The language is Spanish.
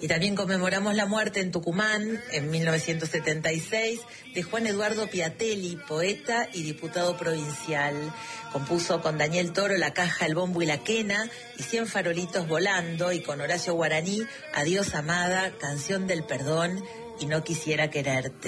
Y también conmemoramos la muerte en Tucumán, en 1976, de Juan Eduardo Piatelli, poeta y diputado provincial. Compuso con Daniel Toro La Caja, el Bombo y la Quena, y 100 farolitos volando, y con Horacio Guaraní, Adiós amada, Canción del perdón y No quisiera quererte.